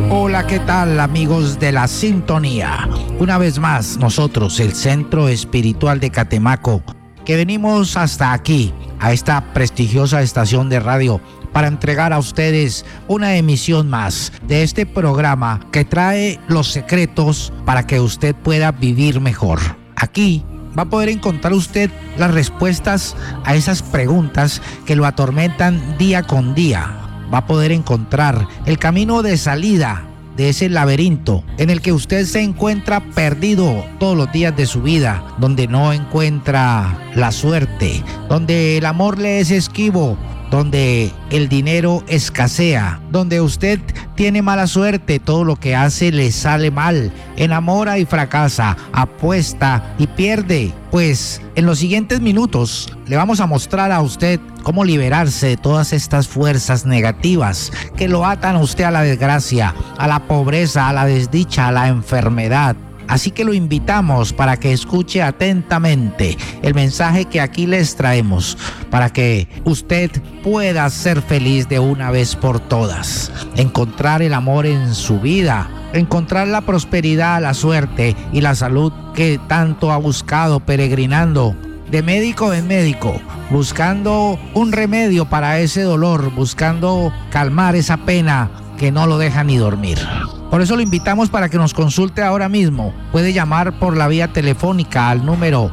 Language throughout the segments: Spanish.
Hola, ¿qué tal, amigos de la sintonía? Una vez más, nosotros, el Centro Espiritual de Catemaco, que venimos hasta aquí, a esta prestigiosa estación de radio, para entregar a ustedes una emisión más de este programa que trae los secretos para que usted pueda vivir mejor. Aquí va a poder encontrar usted las respuestas a esas preguntas que lo atormentan día con día. Va a poder encontrar el camino de salida de ese laberinto en el que usted se encuentra perdido todos los días de su vida, donde no encuentra la suerte, donde el amor le es esquivo, donde el dinero escasea, donde usted tiene mala suerte, todo lo que hace le sale mal, enamora y fracasa, apuesta y pierde. Pues en los siguientes minutos le vamos a mostrar a usted cómo liberarse de todas estas fuerzas negativas que lo atan a usted a la desgracia, a la pobreza, a la desdicha, a la enfermedad. Así que lo invitamos para que escuche atentamente el mensaje que aquí les traemos, para que usted pueda ser feliz de una vez por todas, encontrar el amor en su vida, encontrar la prosperidad, la suerte y la salud que tanto ha buscado peregrinando de médico en médico, buscando un remedio para ese dolor, buscando calmar esa pena que no lo deja ni dormir. Por eso lo invitamos para que nos consulte ahora mismo. Puede llamar por la vía telefónica al número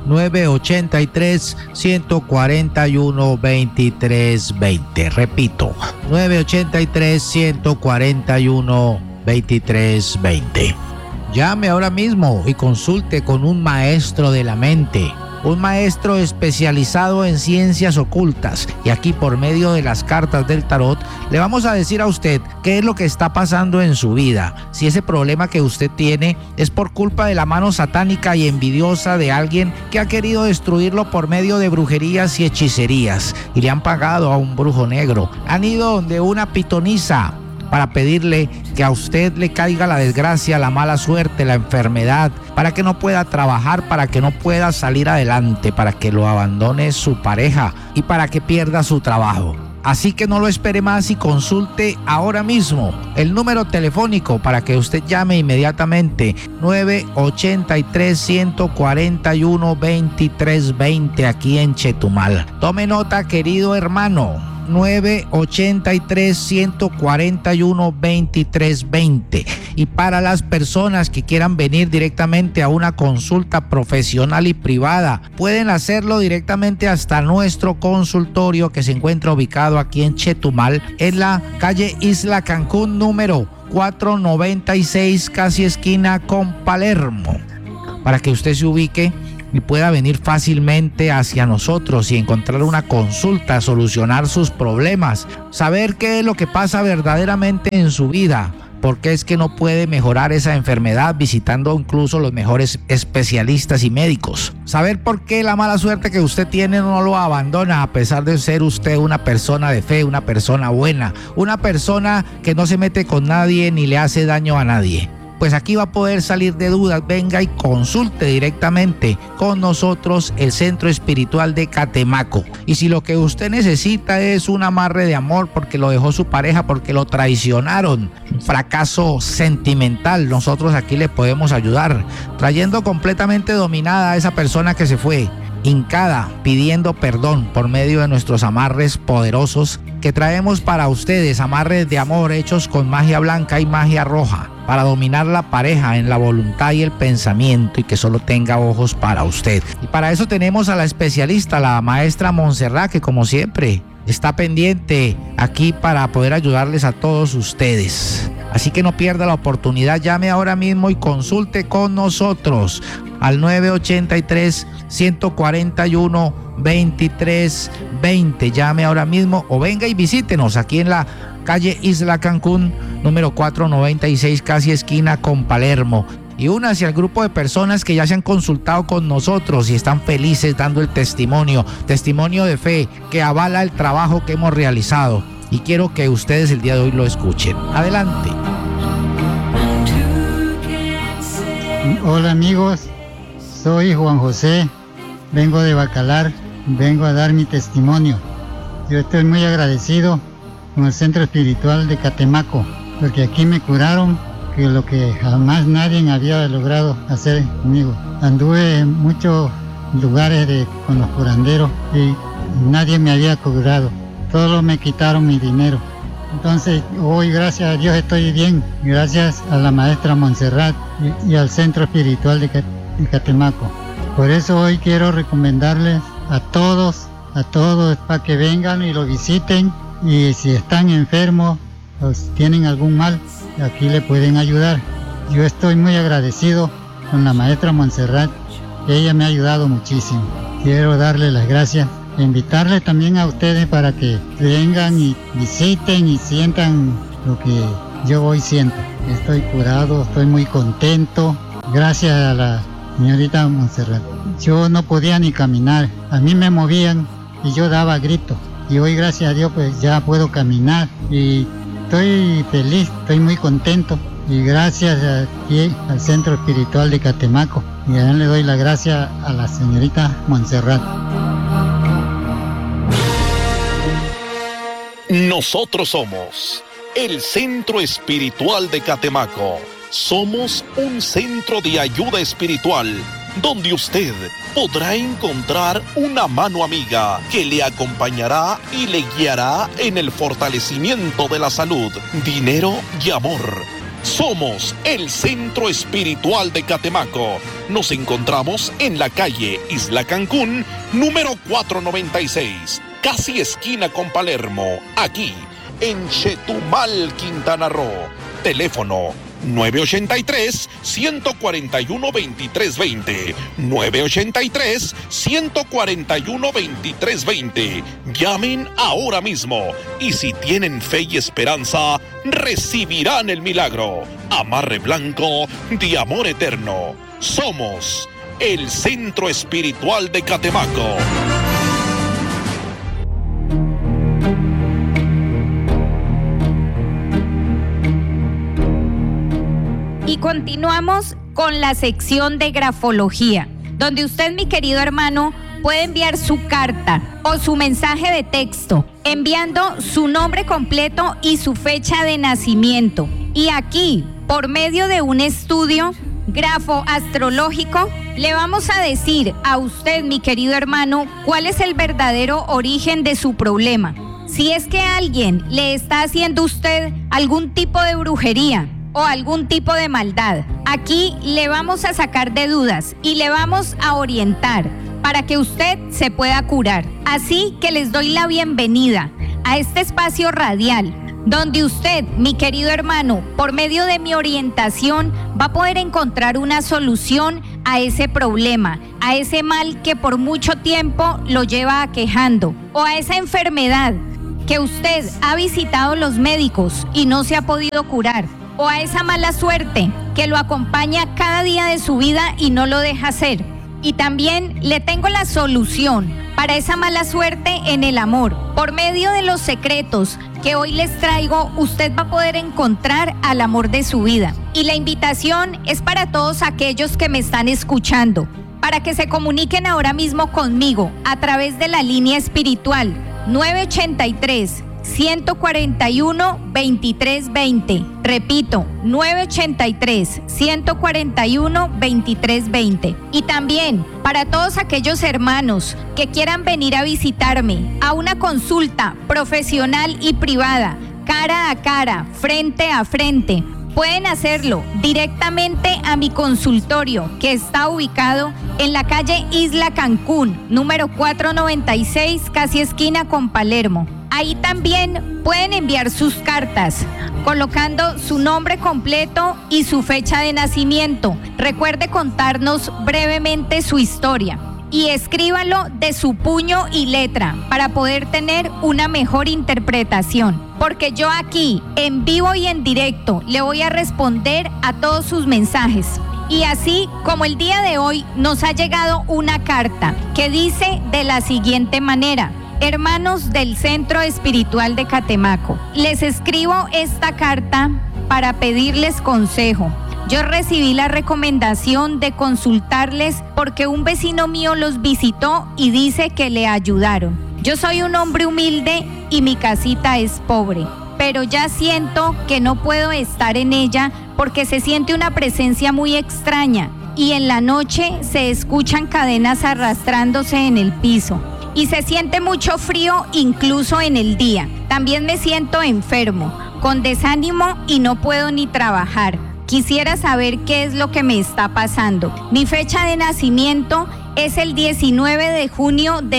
983-141-2320. Repito, 983-141-2320. Llame ahora mismo y consulte con un maestro de la mente, un maestro especializado en ciencias ocultas, y aquí por medio de las cartas del tarot le vamos a decir a usted qué es lo que está pasando en su vida, si ese problema que usted tiene es por culpa de la mano satánica y envidiosa de alguien que ha querido destruirlo por medio de brujerías y hechicerías y le han pagado a un brujo negro, han ido donde una pitonisa para pedirle que a usted le caiga la desgracia, la mala suerte, la enfermedad, para que no pueda trabajar, para que no pueda salir adelante, para que lo abandone su pareja y para que pierda su trabajo. Así que no lo espere más y consulte ahora mismo el número telefónico para que usted llame inmediatamente, 983-141-2320 aquí en Chetumal. Tome nota, querido hermano. 983-141-2320. Y para las personas que quieran venir directamente a una consulta profesional y privada, pueden hacerlo directamente hasta nuestro consultorio, que se encuentra ubicado aquí en Chetumal, en la calle Isla Cancún número 496, casi esquina con Palermo, para que usted se ubique y pueda venir fácilmente hacia nosotros y encontrar una consulta, solucionar sus problemas, saber qué es lo que pasa verdaderamente en su vida, porque es que no puede mejorar esa enfermedad visitando incluso los mejores especialistas y médicos, saber por qué la mala suerte que usted tiene no lo abandona a pesar de ser usted una persona de fe, una persona buena, una persona que no se mete con nadie ni le hace daño a nadie. Pues aquí va a poder salir de dudas. Venga y consulte directamente con nosotros, el Centro Espiritual de Catemaco. Y si lo que usted necesita es un amarre de amor porque lo dejó su pareja, porque lo traicionaron, un fracaso sentimental, nosotros aquí le podemos ayudar, trayendo completamente dominada a esa persona que se fue, hincada, pidiendo perdón por medio de nuestros amarres poderosos que traemos para ustedes, amarres de amor hechos con magia blanca y magia roja, para dominar la pareja en la voluntad y el pensamiento y que solo tenga ojos para usted. Y para eso tenemos a la especialista, la maestra Montserrat, que como siempre está pendiente aquí para poder ayudarles a todos ustedes. Así que no pierda la oportunidad, llame ahora mismo y consulte con nosotros al 983-141-2320. Llame ahora mismo o venga y visítenos aquí en la calle Isla Cancún, número 496, casi esquina con Palermo. Y únase al grupo de personas que ya se han consultado con nosotros y están felices dando el testimonio de fe que avala el trabajo que hemos realizado. Y quiero que ustedes el día de hoy lo escuchen. Adelante. Hola amigos, soy Juan José, vengo de Bacalar, vengo a dar mi testimonio. Yo estoy muy agradecido con el Centro Espiritual de Catemaco, porque aquí me curaron, que lo que jamás nadie había logrado hacer conmigo. Anduve en muchos lugares con los curanderos y nadie me había curado, todos me quitaron mi dinero. Entonces hoy, gracias a Dios, estoy bien, gracias a la maestra Montserrat y al Centro Espiritual de Catemaco. Por eso hoy quiero recomendarles a todos para que vengan y lo visiten, y si están enfermos o si tienen algún mal, aquí le pueden ayudar. Yo estoy muy agradecido con la maestra Montserrat, que ella me ha ayudado muchísimo. Quiero darle las gracias, invitarle también a ustedes para que vengan y visiten y sientan lo que yo hoy siento. Estoy curado, estoy muy contento, gracias a la señorita Montserrat. Yo no podía ni caminar, a mí me movían y yo daba gritos, y hoy, gracias a Dios, pues ya puedo caminar y estoy feliz, estoy muy contento, y gracias aquí al Centro Espiritual de Catemaco, y a él le doy la gracia a la señorita Montserrat. Nosotros somos el Centro Espiritual de Catemaco. Somos un centro de ayuda espiritual donde usted podrá encontrar una mano amiga que le acompañará y le guiará en el fortalecimiento de la salud, dinero y amor. Somos el Centro Espiritual de Catemaco. Nos encontramos en la calle Isla Cancún, número 496, casi esquina con Palermo, aquí en Chetumal, Quintana Roo. Teléfono 983-141-2320. 983-141-2320. Llamen ahora mismo y si tienen fe y esperanza, recibirán el milagro. Amarre blanco de amor eterno. Somos el Centro Espiritual de Catemaco. Y continuamos con la sección de grafología, donde usted, mi querido hermano, puede enviar su carta o su mensaje de texto, enviando su nombre completo y su fecha de nacimiento. Y aquí, por medio de un estudio grafoastrológico, le vamos a decir a usted, mi querido hermano, cuál es el verdadero origen de su problema. Si es que alguien le está haciendo a usted algún tipo de brujería o algún tipo de maldad, aquí le vamos a sacar de dudas y le vamos a orientar para que usted se pueda curar. Así que les doy la bienvenida a este espacio radial, donde usted, mi querido hermano, por medio de mi orientación, va a poder encontrar una solución a ese problema, a ese mal que por mucho tiempo lo lleva aquejando, o a esa enfermedad que usted ha visitado los médicos y no se ha podido curar, o a esa mala suerte que lo acompaña cada día de su vida y no lo deja hacer. Y también le tengo la solución para esa mala suerte en el amor. Por medio de los secretos que hoy les traigo, usted va a poder encontrar al amor de su vida. Y la invitación es para todos aquellos que me están escuchando, para que se comuniquen ahora mismo conmigo a través de la línea espiritual 983-141-2320. Repito, 983-141-2320. Y también para todos aquellos hermanos que quieran venir a visitarme a una consulta profesional y privada, cara a cara, frente a frente, pueden hacerlo directamente a mi consultorio, que está ubicado en la calle Isla Cancún, número 496, casi esquina con Palermo. Ahí también pueden enviar sus cartas, colocando su nombre completo y su fecha de nacimiento. Recuerde contarnos brevemente su historia y escríbalo de su puño y letra para poder tener una mejor interpretación. Porque yo aquí, en vivo y en directo, le voy a responder a todos sus mensajes. Y así como el día de hoy nos ha llegado una carta que dice de la siguiente manera: hermanos del Centro Espiritual de Catemaco, les escribo esta carta para pedirles consejo. Yo recibí la recomendación de consultarles porque un vecino mío los visitó y dice que le ayudaron. Yo soy un hombre humilde y mi casita es pobre. pero ya siento que no puedo estar en ella porque se siente una presencia muy extraña y en la noche se escuchan cadenas arrastrándose en el piso y se siente mucho frío incluso en el día. También me siento enfermo, con desánimo y no puedo ni trabajar. Quisiera saber qué es lo que me está pasando. Mi fecha de nacimiento es el 19 de junio de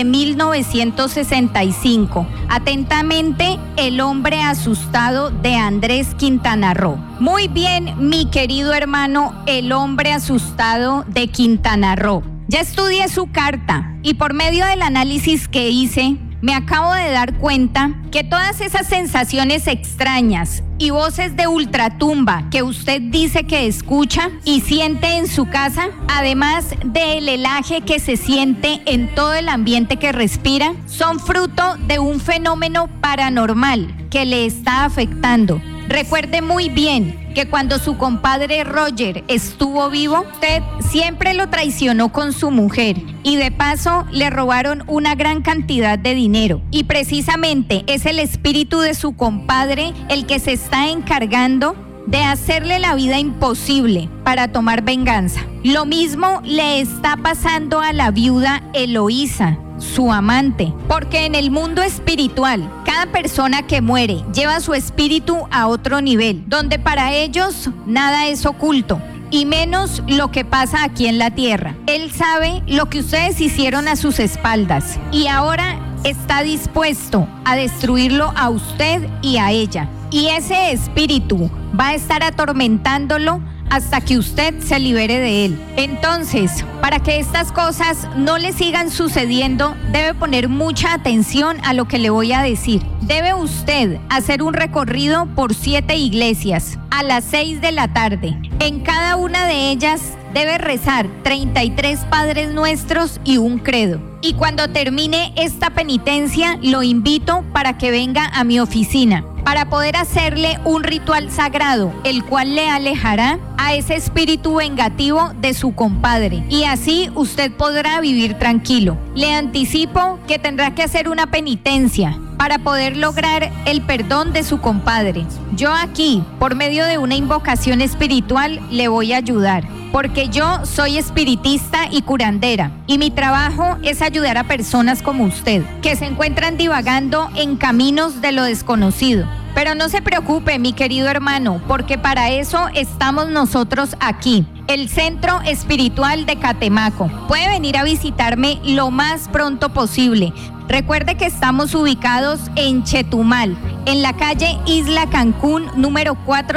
1965. Atentamente, el hombre asustado de Andrés Quintana Roo. Muy bien, mi querido hermano, el hombre asustado de Quintana Roo. Ya estudié su carta y por medio del análisis que hice, me acabo de dar cuenta que todas esas sensaciones extrañas y voces de ultratumba que usted dice que escucha y siente en su casa, además del helaje que se siente en todo el ambiente que respira, son fruto de un fenómeno paranormal que le está afectando. Recuerde muy bien que cuando su compadre Roger estuvo vivo, usted siempre lo traicionó con su mujer y de paso le robaron una gran cantidad de dinero. Y precisamente es el espíritu de su compadre el que se está encargando de hacerle la vida imposible para tomar venganza. Lo mismo le está pasando a la viuda Eloísa, su amante, porque en el mundo espiritual, cada persona que muere lleva su espíritu a otro nivel, donde para ellos nada es oculto, y menos lo que pasa aquí en la tierra. Él sabe lo que ustedes hicieron a sus espaldas, y ahora está dispuesto a destruirlo a usted y a ella. Y ese espíritu va a estar atormentándolo hasta que usted se libere de él. Entonces, para que estas cosas no le sigan sucediendo, debe poner mucha atención a lo que le voy a decir. Debe usted hacer un recorrido por 7 iglesias a las 6 de la tarde. En cada una de ellas debe rezar 33 Padres Nuestros y un credo. Y cuando termine esta penitencia, lo invito para que venga a mi oficina para poder hacerle un ritual sagrado, el cual le alejará a ese espíritu vengativo de su compadre. Y así usted podrá vivir tranquilo. Le anticipo que tendrá que hacer una penitencia para poder lograr el perdón de su compadre. Yo aquí, por medio de una invocación espiritual, le voy a ayudar, porque yo soy espiritista y curandera, y mi trabajo es ayudar a personas como usted, que se encuentran divagando en caminos de lo desconocido. Pero no se preocupe, mi querido hermano, porque para eso estamos nosotros aquí, el Centro Espiritual de Catemaco. Puede venir a visitarme lo más pronto posible. Recuerde que estamos ubicados en Chetumal, en la calle Isla Cancún, número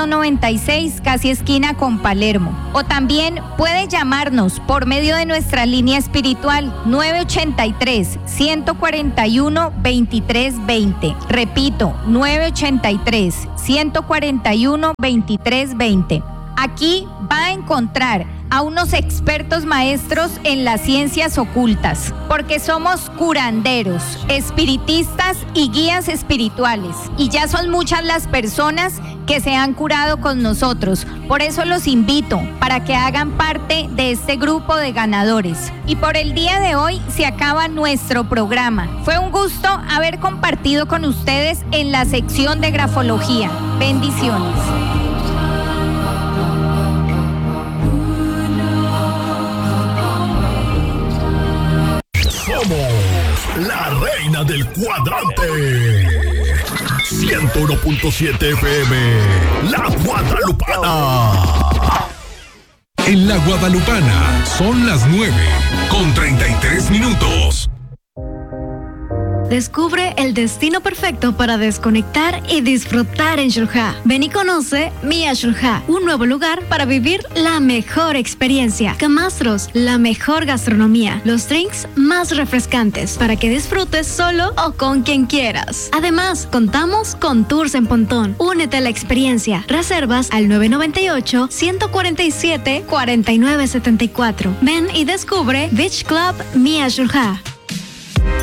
496, casi esquina con Palermo. O también puede llamarnos por medio de nuestra línea espiritual 983-141-2320. Repito, 983-141-2320. Aquí va a encontrar a unos expertos maestros en las ciencias ocultas, porque somos curanderos, espiritistas y guías espirituales. Y ya son muchas las personas que se han curado con nosotros. Por eso los invito para que hagan parte de este grupo de ganadores. Y por el día de hoy se acaba nuestro programa. Fue un gusto haber compartido con ustedes en la sección de grafología. Bendiciones. La reina del cuadrante. 101.7 FM. La Guadalupana. En La Guadalupana son las 9:33. Descubre el destino perfecto para desconectar y disfrutar en Xel-Há. Ven y conoce Mia Xel-Há, un nuevo lugar para vivir la mejor experiencia. Camastros, la mejor gastronomía, los drinks más refrescantes para que disfrutes solo o con quien quieras. Además, contamos con tours en pontón. Únete a la experiencia. Reservas al 998-147-4974. Ven y descubre Beach Club Mia Xel-Há.